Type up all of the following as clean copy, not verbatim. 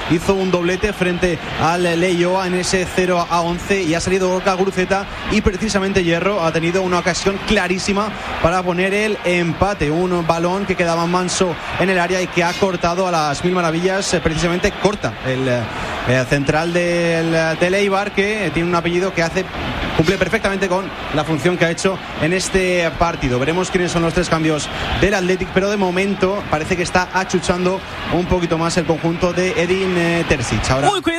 hizo un doblete frente al Leioa en ese 0-11 y ha salido Gorka Guruceta, y precisamente Hierro ha tenido una ocasión clarísima para poner el empate, un balón que quedaba manso en el área y que ha cortado a las mil maravillas, precisamente corta el central del Eibar, que tiene un apellido que cumple perfectamente con la función que ha hecho en este partido. Veremos quiénes son los tres cambios del Athletic, pero de momento parece que está achuchando un poquito más el conjunto de Edin Terzic. Ahora... ¡Uy,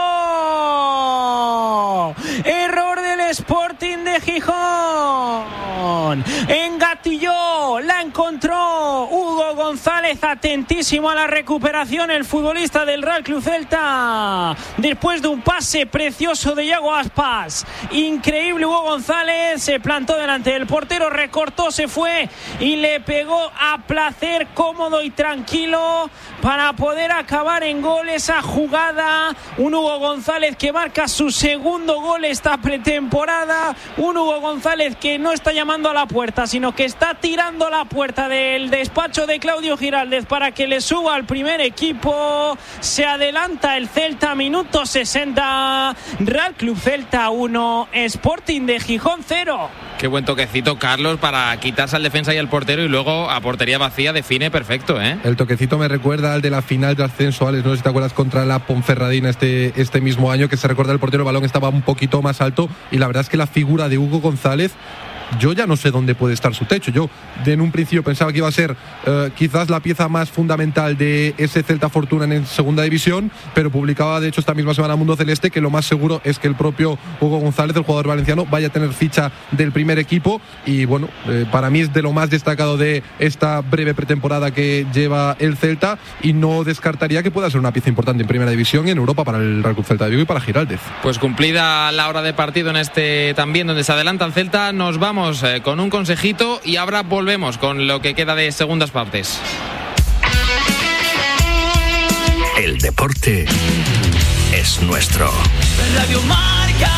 cuidado! Error del Sporting de Gijón. Engatilló, la encontró Hugo González, atentísimo a la recuperación el futbolista del Real Club Celta, después de un pase precioso de Iago Aspas. Increíble, Hugo González se plantó delante del portero, recortó, se fue y le pegó a placer, cómodo y tranquilo, para poder acabar en gol esa jugada. Un Hugo González que marca su segundo gol esta pretemporada, un Hugo González que no está llamando a la puerta, sino que está tirando a la puerta del despacho de Claudio Giraldez para que le suba al primer equipo. Se adelanta el Celta, minuto 60, Real Club Celta 1, Sporting de Gijón 0. Qué buen toquecito, Carlos, para quitarse al defensa y al portero, y luego a portería vacía define perfecto, ¿eh? El toquecito me recuerda al de la final de ascenso, Alex, no sé si te acuerdas, contra la Ponferradina este mismo año, que se recuerda el portero, el balón estaba un poquito más alto, y la verdad es que la figura de Hugo González, yo ya no sé dónde puede estar su techo. Yo en un principio pensaba que iba a ser quizás la pieza más fundamental de ese Celta Fortuna en segunda división, pero publicaba de hecho esta misma semana Mundo Celeste que lo más seguro es que el propio Hugo González, el jugador valenciano, vaya a tener ficha del primer equipo, y bueno, para mí es de lo más destacado de esta breve pretemporada que lleva el Celta, y no descartaría que pueda ser una pieza importante en primera división y en Europa para el Real Club Celta de Vigo y para Giraldez. Pues cumplida la hora de partido en este también donde se adelanta el Celta, nos vamos con un consejito y ahora volvemos con lo que queda de segundas partes. El deporte es nuestro. Radio Marca.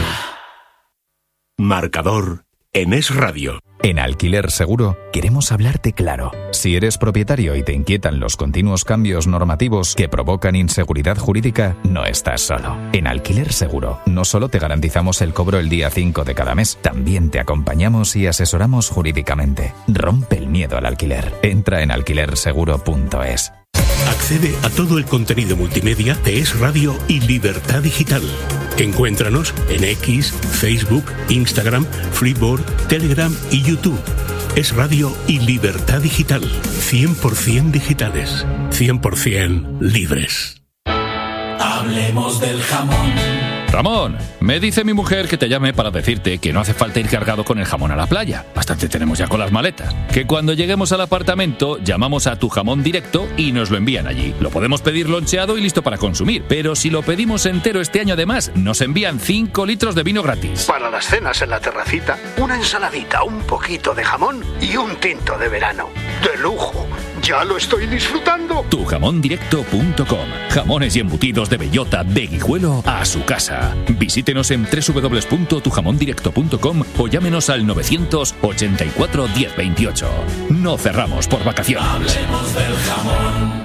Marcador en Es Radio. En Alquiler Seguro queremos hablarte claro. Si eres propietario y te inquietan los continuos cambios normativos que provocan inseguridad jurídica, no estás solo. En Alquiler Seguro no solo te garantizamos el cobro el día 5 de cada mes, también te acompañamos y asesoramos jurídicamente. Rompe el miedo al alquiler. Entra en alquilerseguro.es. Accede a todo el contenido multimedia de Es Radio y Libertad Digital. Encuéntranos en X, Facebook, Instagram, Flipboard, Telegram y YouTube. Es Radio y Libertad Digital. 100% digitales. 100% libres. Hablemos del jamón. Ramón, me dice mi mujer que te llame para decirte que no hace falta ir cargado con el jamón a la playa. Bastante tenemos ya con las maletas. Que cuando lleguemos al apartamento llamamos a Tu Jamón Directo y nos lo envían allí. Lo podemos pedir loncheado y listo para consumir. Pero si lo pedimos entero este año además, nos envían 5 litros de vino gratis. Para las cenas en la terracita, una ensaladita, un poquito de jamón y un tinto de verano. ¡De lujo! ¡Ya lo estoy disfrutando! Tujamondirecto.com. Jamones y embutidos de bellota de Guijuelo a su casa. Visítenos en www.tujamondirecto.com o llámenos al 984 1028. No cerramos por vacaciones. Hablemos del jamón.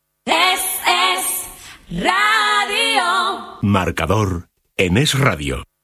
Es Radio. Marcador en Es Radio.